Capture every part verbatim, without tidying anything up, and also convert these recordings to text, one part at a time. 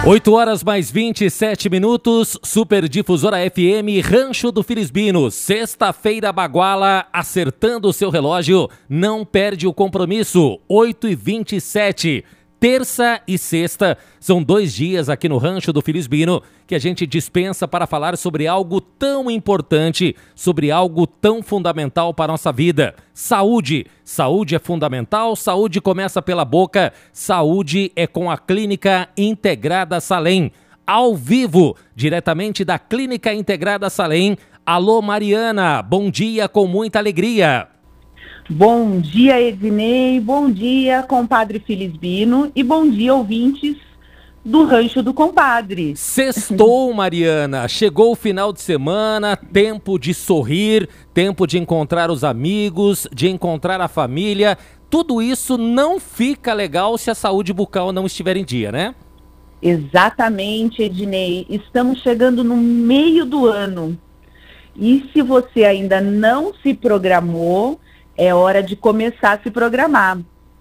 oito horas mais vinte e sete minutos, Super Difusora F M, Rancho do Filisbino, sexta-feira baguala, acertando o seu relógio, não perde o compromisso, oito e vinte e sete. Terça e sexta são dois dias aqui no Rancho do Filisbino que a gente dispensa para falar sobre algo tão importante, sobre algo tão fundamental para a nossa vida. Saúde. Saúde é fundamental, saúde começa pela boca, saúde é com a Clínica Integrada Salem. Ao vivo, diretamente da Clínica Integrada Salem. Alô Mariana, bom dia com muita alegria. Bom dia, Ednei, bom dia, compadre Filisbino, e bom dia, ouvintes do Rancho do Compadre. Sextou, Mariana, chegou o final de semana, tempo de sorrir, tempo de encontrar os amigos, de encontrar a família. Tudo isso não fica legal se a saúde bucal não estiver em dia, né? Exatamente, Ednei, estamos chegando no meio do ano, e se você ainda não se programou, é hora de começar a se programar.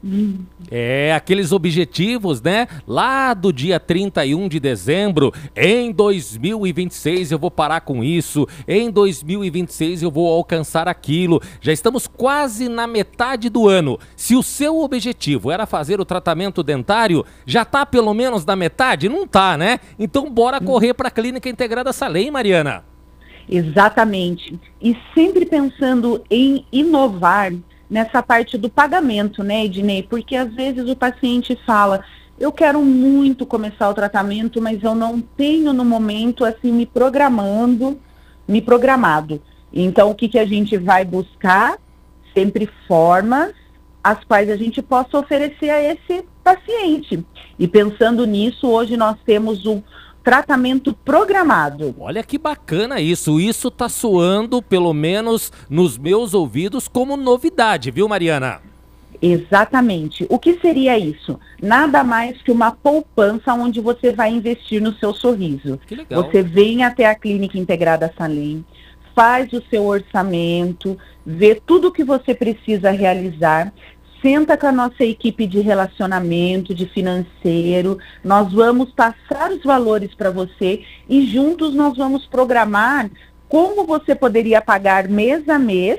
É, aqueles objetivos, né? Lá do dia trinta e um de dezembro, em dois mil e vinte e seis eu vou parar com isso, em dois mil e vinte e seis eu vou alcançar aquilo. Já estamos quase na metade do ano. Se o seu objetivo era fazer o tratamento dentário, já tá pelo menos na metade? Não tá, né? Então bora correr para a Clínica Integrada Salem, Mariana. Exatamente. E sempre pensando em inovar nessa parte do pagamento, né, Ednei? Porque às vezes o paciente fala, eu quero muito começar o tratamento, mas eu não tenho no momento, assim, me programando, me programado. Então, o que, que a gente vai buscar? Sempre formas as quais a gente possa oferecer a esse paciente. E pensando nisso, hoje nós temos o tratamento programado. Olha que bacana isso, isso tá soando, pelo menos nos meus ouvidos, como novidade, viu, Mariana? Exatamente. O que seria isso? Nada mais que uma poupança onde você vai investir no seu sorriso. Que legal. Você vem até a Clínica Integrada Salem, faz o seu orçamento, vê tudo o que você precisa realizar, senta com a nossa equipe de relacionamento, de financeiro, nós vamos passar os valores para você e juntos nós vamos programar como você poderia pagar mês a mês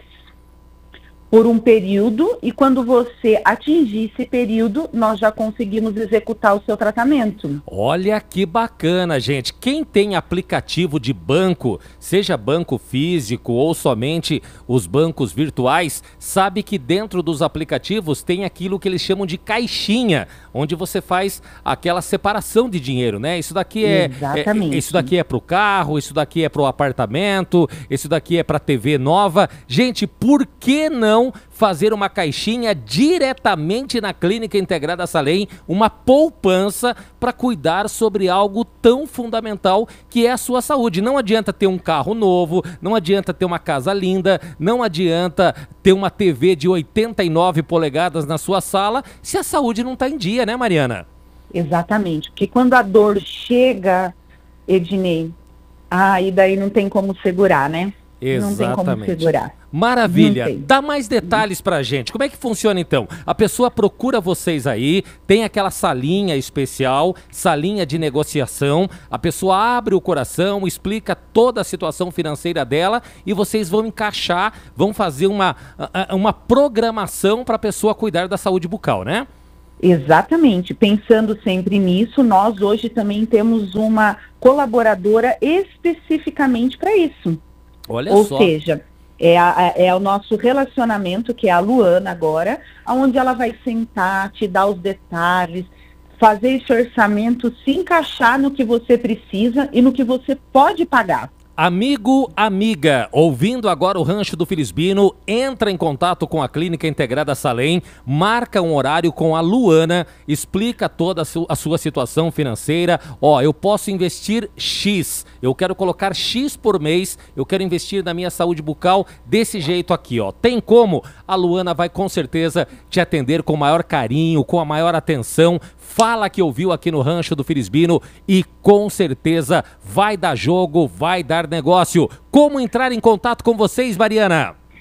por um período, e quando você atingir esse período, nós já conseguimos executar o seu tratamento. Olha que bacana, gente. Quem tem aplicativo de banco, seja banco físico ou somente os bancos virtuais, sabe que dentro dos aplicativos tem aquilo que eles chamam de caixinha, onde você faz aquela separação de dinheiro, né? Isso daqui é, Exatamente. é isso daqui é para o carro, isso daqui é para o apartamento, isso daqui é para a T V nova. Gente, por que não fazer uma caixinha diretamente na Clínica Integrada Salem, uma poupança para cuidar sobre algo tão fundamental que é a sua saúde? Não adianta ter um carro novo, não adianta ter uma casa linda, não adianta ter uma T V de oitenta e nove polegadas na sua sala se a saúde não está em dia, né, Mariana? Exatamente, porque quando a dor chega, Ednei, ah, e daí não tem como segurar, né? Exatamente. Não tem como segurar. Maravilha. Dá mais detalhes pra gente. Como é que funciona então? A pessoa procura vocês aí, tem aquela salinha especial, salinha de negociação, a pessoa abre o coração, explica toda a situação financeira dela e vocês vão encaixar, vão fazer uma, uma programação para a pessoa cuidar da saúde bucal, né? Exatamente. Pensando sempre nisso, nós hoje também temos uma colaboradora especificamente para isso. Olha Ou só. seja, é, a, é o nosso relacionamento, que é a Luana agora, onde ela vai sentar, te dar os detalhes, fazer esse orçamento se encaixar no que você precisa e no que você pode pagar. Amigo, amiga, ouvindo agora o Rancho do Filisbino, entra em contato com a Clínica Integrada Salem, marca um horário com a Luana, explica toda a, su a sua situação financeira. Ó, eu posso investir X, eu quero colocar X por mês, eu quero investir na minha saúde bucal desse jeito aqui, ó. Tem como? A Luana vai com certeza te atender com o maior carinho, com a maior atenção. Fala que ouviu aqui no Rancho do Filisbino e com certeza vai dar jogo, vai dar negócio. Como entrar em contato com vocês, Mariana?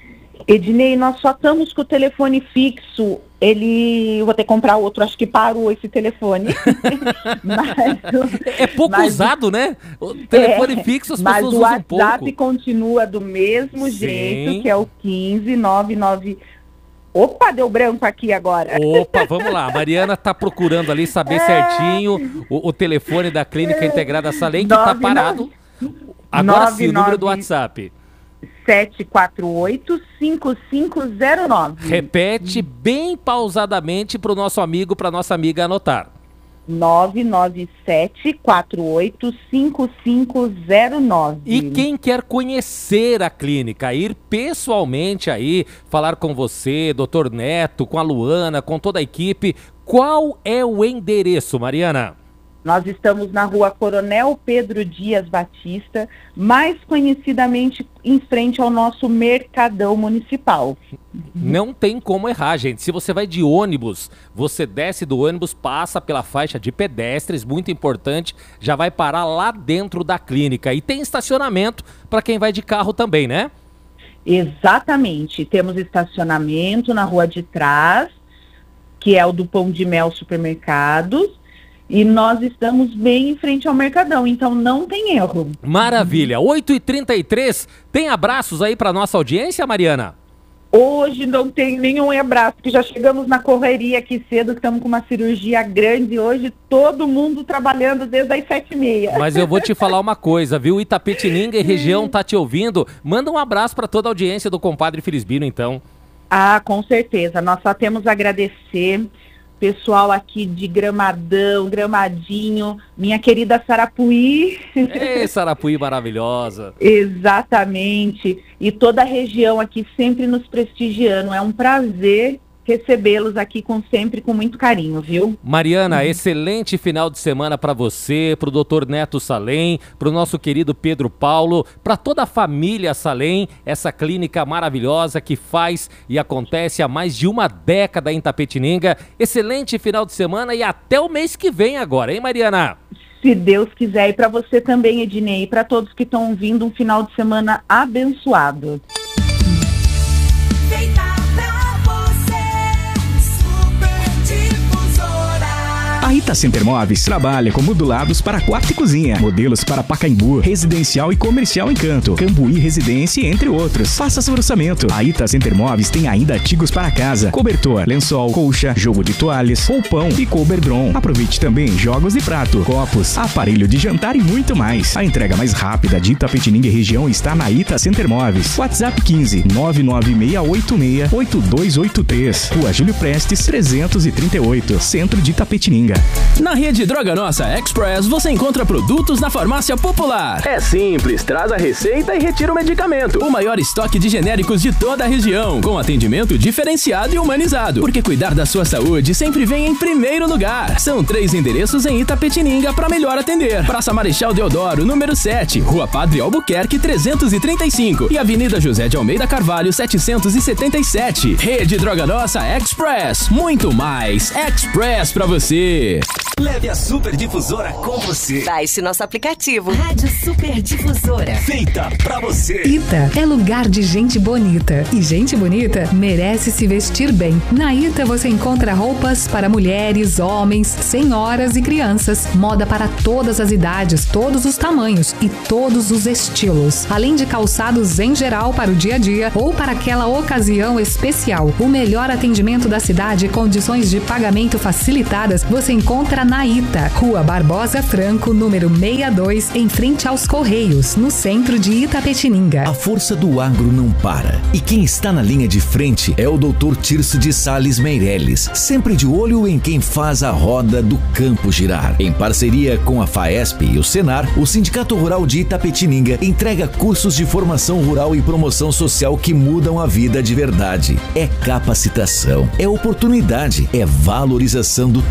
Ednei, nós só estamos com o telefone fixo. Ele, eu vou ter que comprar outro, acho que parou esse telefone. mas, é pouco mas, usado, né? O telefone é, fixo as pessoas usam pouco. Mas o WhatsApp continua do mesmo Sim. jeito, que é o quinze nove nove. Opa, deu branco aqui agora. Opa, vamos lá. A Mariana tá procurando ali saber é... certinho o, o telefone da Clínica Integrada Salem, que tá parado. Agora sim, o número do WhatsApp. sete quatro oito, cinco cinco zero nove. Repete bem pausadamente para o nosso amigo, para nossa amiga anotar. nove nove sete quatro oito cinco cinco zero nove. E quem quer conhecer a clínica, ir pessoalmente aí, falar com você, doutor Neto, com a Luana, com toda a equipe, qual é o endereço, Mariana? Nós estamos na rua Coronel Pedro Dias Batista, mais conhecidamente em frente ao nosso Mercadão Municipal. Não tem como errar, gente. Se você vai de ônibus, você desce do ônibus, passa pela faixa de pedestres, muito importante, já vai parar lá dentro da clínica. E tem estacionamento para quem vai de carro também, né? Exatamente. Temos estacionamento na rua de trás, que é o do Pão de Mel Supermercados. E nós estamos bem em frente ao Mercadão, então não tem erro. Maravilha. oito e trinta e três, tem abraços aí para nossa audiência, Mariana? Hoje não tem nenhum abraço, porque já chegamos na correria aqui cedo, que estamos com uma cirurgia grande. Hoje todo mundo trabalhando desde as sete e meia. Mas eu vou te falar uma coisa, viu? Itapetininga e região tá te ouvindo. Manda um abraço para toda a audiência do Compadre Filisbino, então. Ah, com certeza. Nós só temos a agradecer. Pessoal aqui de Gramadão, Gramadinho, minha querida Sarapuí. Ei, Sarapuí maravilhosa. Exatamente. E toda a região aqui sempre nos prestigiando. É um prazer recebê-los aqui com sempre com muito carinho, viu? Mariana, uhum. excelente final de semana para você, para o doutor Neto Salem, para o nosso querido Pedro Paulo, para toda a família Salem, essa clínica maravilhosa que faz e acontece há mais de uma década em Itapetininga. Excelente final de semana e até o mês que vem agora, hein, Mariana? Se Deus quiser, e para você também, Ednei, e para todos que estão ouvindo, um final de semana abençoado. A Ita Center Móveis trabalha com modulados para quarto e cozinha, modelos para Pacaembu, residencial e comercial Encanto, Cambuí Residência, entre outros. Faça seu orçamento. A Ita Center Móveis tem ainda artigos para casa, cobertor, lençol, colcha, jogo de toalhas, roupão e coberdron. Aproveite também jogos de prato, copos, aparelho de jantar e muito mais. A entrega mais rápida de Itapetininga e região está na Ita Center Móveis. WhatsApp quinze, nove nove seis oito seis, oito dois oito três. Rua Júlio Prestes, trezentos e trinta e oito, Centro de Itapetininga. Na rede Droga Nossa Express você encontra produtos na farmácia popular. É simples, traz a receita e retira o medicamento. O maior estoque de genéricos de toda a região, com atendimento diferenciado e humanizado. Porque cuidar da sua saúde sempre vem em primeiro lugar. São três endereços em Itapetininga para melhor atender. Praça Marechal Deodoro, número sete, Rua Padre Albuquerque trezentos e trinta e cinco e Avenida José de Almeida Carvalho setecentos e setenta e sete. Rede Droga Nossa Express, muito mais Express pra você. Leve a Super Difusora com você. Baixe nosso aplicativo. Rádio Super Difusora. Feita pra você. Ita é lugar de gente bonita. E gente bonita merece se vestir bem. Na Ita você encontra roupas para mulheres, homens, senhoras e crianças. Moda para todas as idades, todos os tamanhos e todos os estilos. Além de calçados em geral para o dia a dia ou para aquela ocasião especial. O melhor atendimento da cidade e condições de pagamento facilitadas você encontra na Ita, Rua Barbosa Franco, número sessenta e dois, em frente aos Correios, no centro de Itapetininga. A força do agro não para. E quem está na linha de frente é o doutor Tirso de Sales Meirelles, sempre de olho em quem faz a roda do campo girar. Em parceria com a FAESP e o Senar, o Sindicato Rural de Itapetininga entrega cursos de formação rural e promoção social que mudam a vida de verdade. É capacitação, é oportunidade, é valorização do trabalhador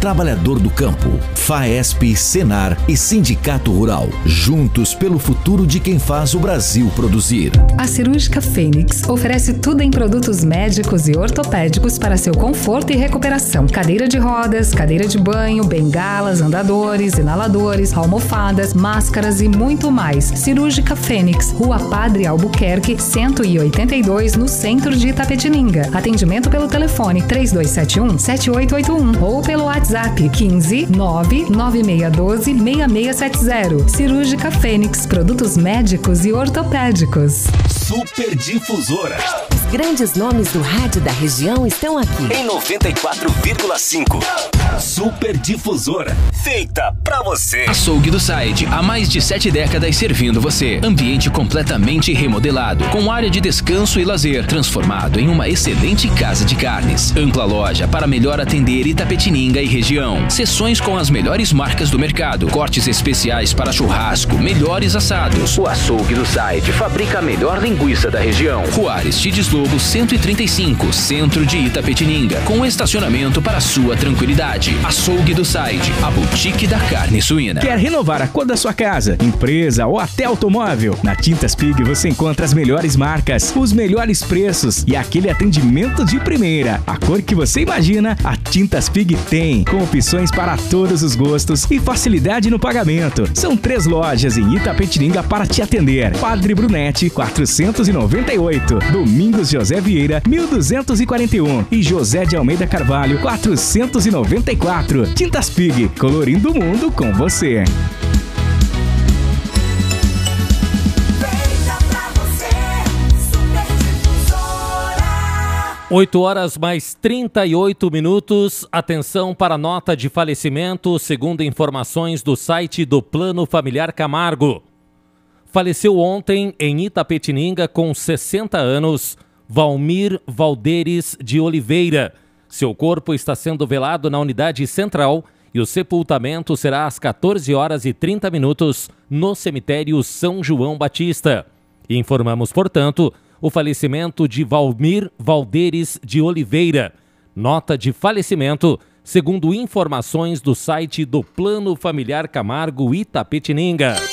trabalhador do campo. FAESP, Senar e Sindicato Rural. Juntos pelo futuro de quem faz o Brasil produzir. A Cirúrgica Fênix oferece tudo em produtos médicos e ortopédicos para seu conforto e recuperação. Cadeira de rodas, cadeira de banho, bengalas, andadores, inaladores, almofadas, máscaras e muito mais. Cirúrgica Fênix, Rua Padre Albuquerque, cento e oitenta e dois, no centro de Itapetininga. Atendimento pelo telefone três dois sete um, sete oito oito um ou pelo WhatsApp quinze, nove nove seis um dois, seis seis sete zero. Cirúrgica Fênix, produtos médicos e ortopédicos. Super Difusora. Os grandes nomes do rádio da região estão aqui. Em noventa e quatro vírgula cinco. Super Difusora. Feita pra você. Açougue do Side, há mais de sete décadas servindo você. Ambiente completamente remodelado, com área de descanso e lazer, transformado em uma excelente casa de carnes. Ampla loja para melhor atender Itapetininga e região. Seções com as melhores marcas do mercado. Cortes especiais para churrasco, melhores assados. O Açougue do Side fabrica a melhor linguiça da região. Rua Aristides Lobo cento e trinta e cinco, centro de Itapetininga, com estacionamento para sua tranquilidade. Açougue do Side, a boutique da carne suína. Quer renovar a cor da sua casa, empresa ou até automóvel? Na Tintas Pig você encontra as melhores marcas, os melhores preços e aquele atendimento de primeira. A cor que você imagina, a Tintas Pig tem, com opções para todos os gostos e facilidade no pagamento. São três lojas em Itapetininga para te atender. Padre Brunete, quatrocentos e noventa e oito. Domingos José Vieira, mil duzentos e quarenta e um. E José de Almeida Carvalho, quatrocentos e noventa e quatro. Tintas Pig, colorindo o mundo com você. oito horas mais trinta e oito minutos. Atenção para a nota de falecimento, segundo informações do site do Plano Familiar Camargo. Faleceu ontem em Itapetininga com sessenta anos, Valmir Valderes de Oliveira. Seu corpo está sendo velado na unidade central e o sepultamento será às quatorze horas e trinta minutos no cemitério São João Batista. Informamos, portanto, o falecimento de Valmir Valderes de Oliveira. Nota de falecimento, segundo informações do site do Plano Familiar Camargo Itapetininga.